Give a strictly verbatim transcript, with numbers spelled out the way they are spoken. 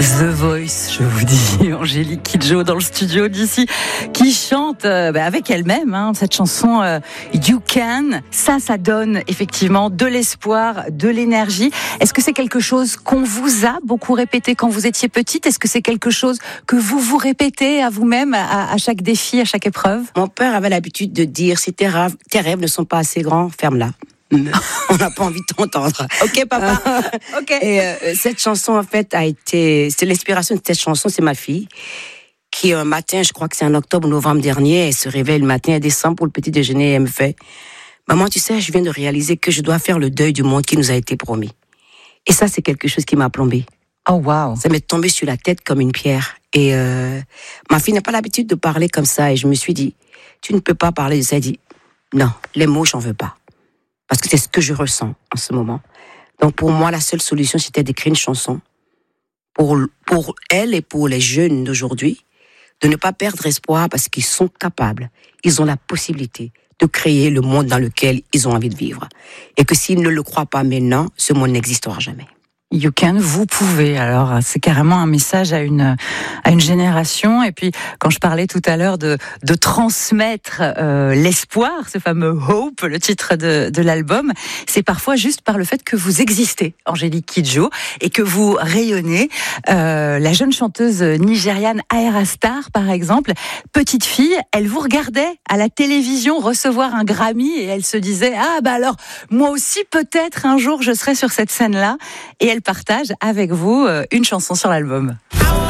The Voice, je vous dis, Angélique Kidjo dans le studio d'ici, qui chante euh, bah, avec elle-même hein, cette chanson euh, You Can. Ça, ça donne effectivement de l'espoir, de l'énergie. Est-ce que c'est quelque chose qu'on vous a beaucoup répété quand vous étiez petite? Est-ce que c'est quelque chose que vous vous répétez à vous-même, à, à chaque défi, à chaque épreuve? Mon père avait l'habitude de dire, si tes rêves, tes rêves ne sont pas assez grands, ferme-la. On n'a pas envie de t'entendre. Ok, papa. Ok. Et euh, cette chanson, en fait, a été... C'est l'inspiration de cette chanson, c'est ma fille, qui un matin, je crois que c'est en octobre ou novembre dernier, elle se réveille le matin, elle descend pour le petit déjeuner et elle me fait « Maman, tu sais, je viens de réaliser que je dois faire le deuil du monde qui nous a été promis. » Et ça, c'est quelque chose qui m'a plombée. Oh, wow. Ça m'est tombé sur la tête comme une pierre. Et euh, ma fille n'a pas l'habitude de parler comme ça. Et je me suis dit, tu ne peux pas parler de ça. Elle dit, non, les mots, j'en veux pas. Parce que c'est ce que je ressens en ce moment. Donc pour moi, la seule solution, c'était d'écrire une chanson pour, pour elle et pour les jeunes d'aujourd'hui, de ne pas perdre espoir parce qu'ils sont capables, ils ont la possibilité de créer le monde dans lequel ils ont envie de vivre. Et que s'ils ne le croient pas maintenant, ce monde n'existera jamais. You can, vous pouvez. Alors, c'est carrément un message à une à une génération. Et puis, quand je parlais tout à l'heure de de transmettre euh, l'espoir, ce fameux Hope, le titre de de l'album, c'est parfois juste par le fait que vous existez, Angélique Kidjo, et que vous rayonnez. Euh, la jeune chanteuse nigériane Ayra Starr, par exemple, petite fille, elle vous regardait à la télévision recevoir un Grammy et elle se disait ah bah alors moi aussi peut-être un jour je serai sur cette scène-là. Et elle partage avec vous une chanson sur l'album.